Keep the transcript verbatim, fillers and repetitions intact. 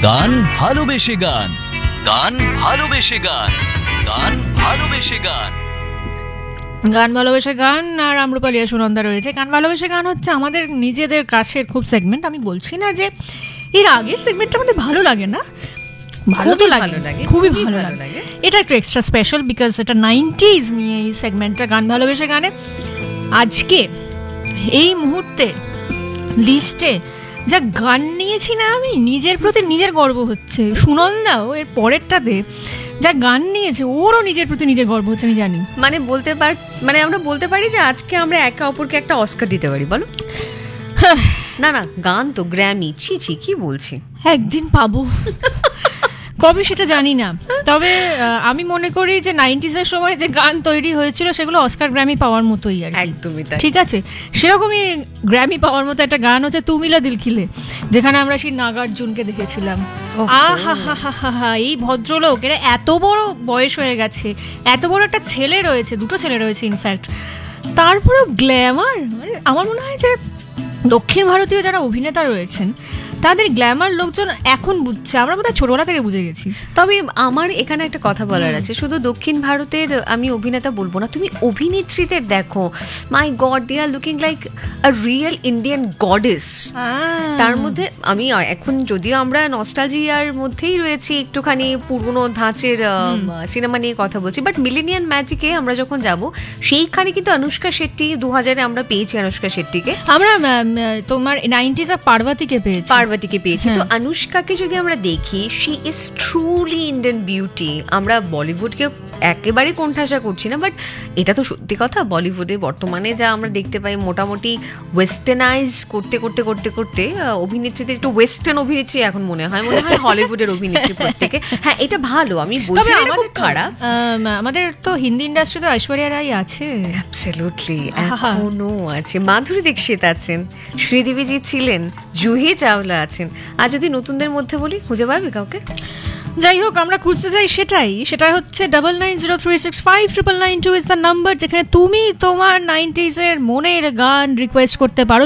গান ভালোবেসে গান, গান ভালোবেসে গান, গান ভালোবেসে গান, গান ভালোবেসে গান। আর আম্রপালি সুনন্দা রয়েছে। গান ভালোবেসে গান হচ্ছে আমাদের নিজেদের কাছের খুব সেগমেন্ট। আমি বলছি না যে এর আগের সেগমেন্টটা আমাদের ভালো লাগে না, ভালো তো লাগে, খুবই ভালো লাগে। এটা একটু এক্সট্রা স্পেশাল বিকজ এটা নাইনটিজ নিয়ে এই সেগমেন্টটা গান ভালোবেসে গানে। আজকে এই মুহূর্তে লিস্টে যা গান নিয়েছি না, আমি নিজের প্রতি নিজের গর্ব হচ্ছে। সুনন্দাও এর পরেরটাতে যা গান নিয়েছে ওরও নিজের প্রতি নিজের গর্ব হচ্ছে, আমি জানি। মানে বলতে পার মানে আমরা বলতে পারি যে আজকে আমরা একে অপরকে একটা অস্কার দিতে পারি, বলো? না না, গান তো গ্র্যামি, ছি ছি, কি বলছি, একদিন পাবো, কবে সেটা জানি না। তবে আমি মনে করি যে নাইনটিজের সময় যে গান তৈরি হয়েছিল সেগুলো অস্কার গ্র্যামি পাওয়ার মতোই আর একদমই তাই। ঠিক আছে, সেরকমই গ্র্যামি পাওয়ার মতো একটা গান হচ্ছে তুমিলা দিল খিলে, যেখানে আমরা সেই নাগার্জুনকে দেখেছিলাম। আহা হা হা হা হা, এই ভদ্রলোক, এরা এত বড় বয়স হয়ে গেছে, এত বড় একটা ছেলে রয়েছে, দুটো ছেলে রয়েছে ইনফ্যাক্ট, তারপরেও গ্ল্যামার। আমার মনে হয় যে দক্ষিণ ভারতীয় যারা অভিনেতা রয়েছেন তাদের গ্ল্যামার লোকজন এখন বুঝছে, আমরা বোধহয় ছোটবেলা থেকে বুঝে গেছি। তবে আমার এখানে একটা কথা বলার আছে, শুধু দক্ষিণ ভারতের আমি অভিনেতা বলবো না, তুমি অভিনেত্রীদের দেখো, মাই god, they are looking like a real Indian goddess. তার মধ্যে আমি এখন যদিও আমরা নস্টালজিয়ার মধ্যেই রয়েছি, একটুখানি পুরনো ধাঁচের সিনেমা নিয়ে কথা বলছি, বাট মিলেনিয়াম ম্যাজিকে আমরা যখন যাব সেইখানে কিন্তু অনুষ্কা শেট্টি, দু হাজারে আমরা পেয়েছি অনুষ্কা শেট্টিকে, আমরা তোমার নাইনটিজ আর পার্বতীকে পেয়েছি, পার্বতীকে পেয়েছি। তো অনুষ্কাকে যদি আমরা দেখি, she is truly Indian beauty. আমরা বলিউডকে একেবারে কোণঠাসা করছি না, বাট এটা তো সত্যি কথা, বলিউডে বর্তমানে যা আমরা দেখতে পাই মোটামুটি ওয়েস্টার্নাইজ করতে করতে করতে করতে অভিনেত্রীদের একটু ওয়েস্টার্ন অভিনেত্রী এখন মনে হয় মনে হয় হলিউডের অভিনেত্রী প্রত্যেকে। হ্যাঁ, এটা ভালো, আমি বলছি না এটা খুব খারাপ। আমাদের তো হিন্দি ইন্ডাস্ট্রিতে ঐশ্বরিয়া রাই আছে, অ্যাবসলিউটলি এখনো আছে, মাধুরী দীক্ষিত আছেন, শ্রীদেবীজি ছিলেন, জুহি চাওলা আছেন। আর যদি নতুনদের মধ্যে বলি, খুঁজে পাবে কাউকে? যাই হোক, আমরা খুঁজতে যাই সেটাই, সেটা হচ্ছে double nine zero three six five triple nine two is the number, যেখানে তুমি তোমার নাইনটিজ এর মনের গান রিকোয়েস্ট করতে পারো।